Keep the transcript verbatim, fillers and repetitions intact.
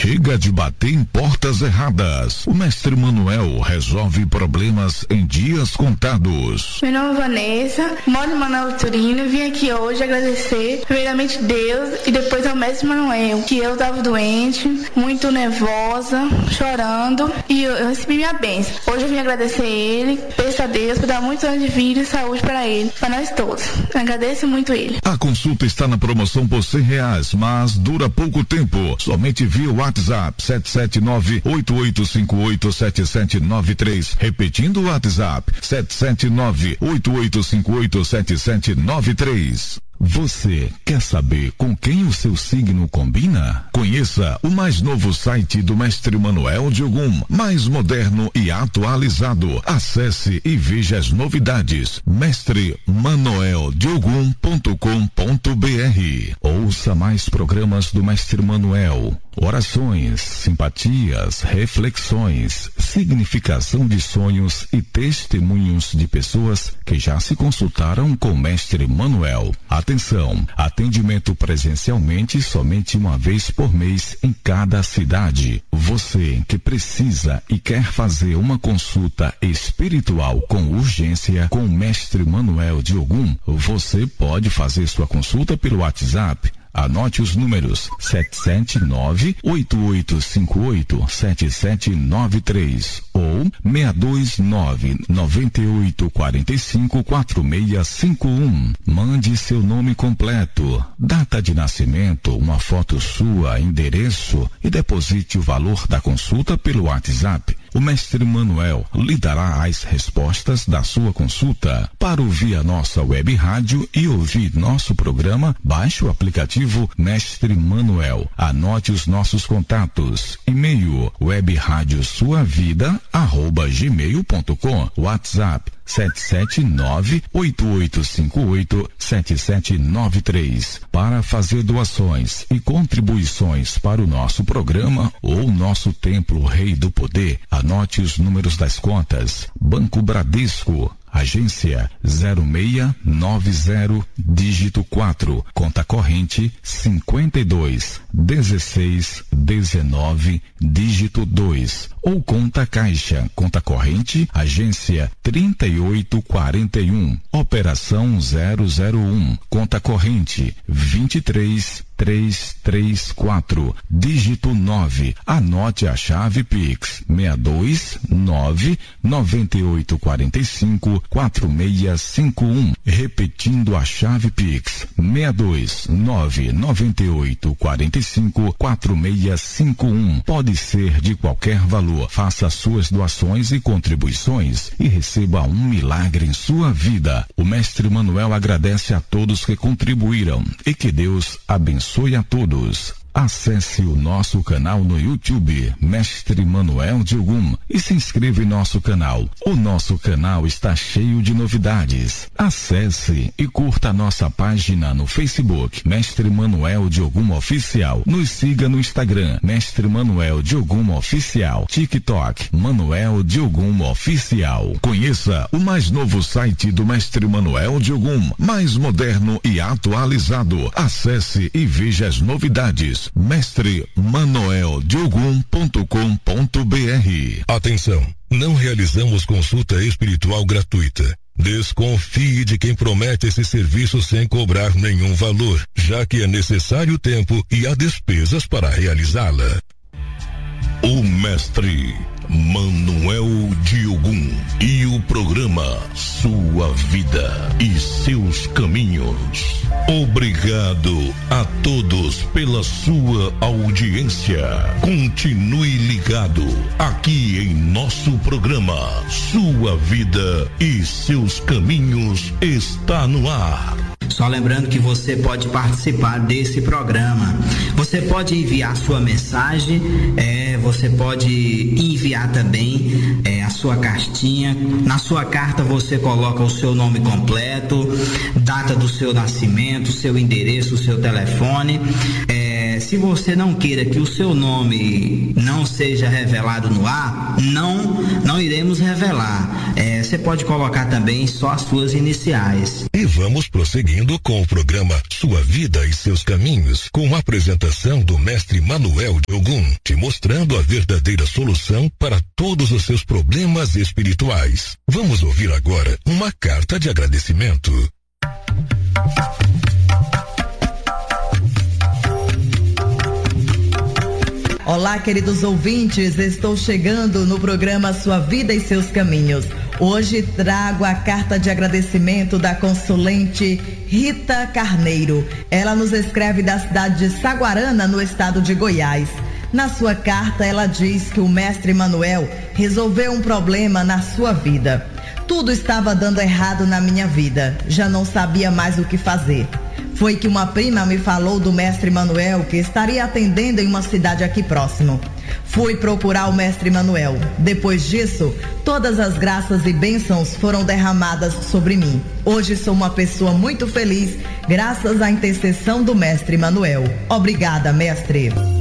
Chega de bater em portas erradas. O mestre Manuel resolve problemas em dias contados. Meu nome é Vanessa, moro em Manaus, Turino. Vim aqui hoje agradecer primeiramente Deus e depois ao mestre Manuel, que eu estava doente, muito nervosa, chorando, e eu, eu recebi minha bênção. Hoje eu vim agradecer ele, peço a Deus por dar muitos anos de vida e saúde para ele, para nós todos. Eu agradeço muito ele. A consulta está na promoção por cem reais, mas dura pouco tempo. Somente via WhatsApp sete sete nove, oito oito cinco oito, sete sete nove três. Repetindo o WhatsApp sete sete nove, oito oito cinco oito, sete sete nove três. Você quer saber com quem o seu signo combina? Conheça o mais novo site do mestre Manuel de Ogum, mais moderno e atualizado. Acesse e veja as novidades. mestre manuel de ogum ponto com ponto br. Ouça mais programas do mestre Manuel. Orações, simpatias, reflexões, significação de sonhos e testemunhos de pessoas que já se consultaram com o mestre Manuel. Atenção, atendimento presencialmente somente uma vez por mês em cada cidade. Você que precisa e quer fazer uma consulta espiritual com urgência com o mestre Manuel de Ogum, você pode fazer sua consulta pelo WhatsApp. Anote os números sete sete nove, oito oito cinco oito, sete sete nove três ou seis dois nove, nove oito quatro cinco, quatro seis cinco um. Mande seu nome completo, data de nascimento, uma foto sua, endereço e deposite o valor da consulta pelo WhatsApp. O mestre Manuel lhe dará as respostas da sua consulta. Para ouvir a nossa web rádio e ouvir nosso programa, baixe o aplicativo Mestre Manuel. Anote os nossos contatos. E-mail web rádio sua vida arroba gmail ponto com. WhatsApp sete sete nove, oito oito cinco oito, sete sete nove três. Para fazer doações e contribuições para o nosso programa ou nosso Templo Rei do Poder, anote os números das contas. Banco Bradesco, agência zero seis nove zero, dígito quatro, conta corrente cinquenta e dois, dezesseis, dezenove, dígito dois, ou conta caixa, conta corrente, agência trinta e oito quarenta e um, operação zero zero um, conta corrente vinte e três, três três quatro, dígito nove. Anote a chave Pix seis dois nove, nove oito quatro cinco, quatro seis cinco um. Repetindo a chave Pix seis dois nove, nove oito quatro cinco, quatro seis cinco um. Pode ser de qualquer valor. Faça suas doações e contribuições e receba um milagre em sua vida. O mestre Manuel agradece a todos que contribuíram e que Deus abençoe a todos. Acesse o nosso canal no YouTube, Mestre Manuel de Ogum, e se inscreva em nosso canal. O nosso canal está cheio de novidades. Acesse e curta a nossa página no Facebook, Mestre Manuel de Ogum Oficial. Nos siga no Instagram, Mestre Manuel de Ogum Oficial. TikTok, Manuel de Ogum Oficial. Conheça o mais novo site do Mestre Manuel de Ogum, mais moderno e atualizado. Acesse e veja as novidades. mestre manuel de ogum ponto com ponto br. Atenção, não realizamos consulta espiritual gratuita. Desconfie de quem promete esse serviço sem cobrar nenhum valor, já que é necessário tempo e há despesas para realizá-la. O mestre Manuel de Ogum e o programa Sua Vida e Seus Caminhos. Obrigado a todos pela sua audiência. Continue ligado aqui em nosso programa Sua Vida e Seus Caminhos está no ar. Só lembrando que você pode participar desse programa. Você pode enviar sua mensagem, é, você pode enviar também é, a sua cartinha. Na sua carta você coloca o seu nome completo, data do seu nascimento, seu endereço, seu telefone. É, É, se você não queira que o seu nome não seja revelado no ar, não, não iremos revelar. É, você pode colocar também só as suas iniciais. E vamos prosseguindo com o programa Sua Vida e Seus Caminhos, com a apresentação do mestre Manuel de Ogum, te mostrando a verdadeira solução para todos os seus problemas espirituais. Vamos ouvir agora uma carta de agradecimento. Olá, queridos ouvintes, estou chegando no programa Sua Vida e Seus Caminhos. Hoje trago a carta de agradecimento da consulente Rita Carneiro. Ela nos escreve da cidade de Saguarana, no estado de Goiás. Na sua carta, ela diz que o mestre Manuel resolveu um problema na sua vida. Tudo estava dando errado na minha vida, já não sabia mais o que fazer. Foi que uma prima me falou do mestre Manuel, que estaria atendendo em uma cidade aqui próximo. Fui procurar o mestre Manuel. Depois disso, todas as graças e bênçãos foram derramadas sobre mim. Hoje sou uma pessoa muito feliz, graças à intercessão do mestre Manuel. Obrigada, mestre.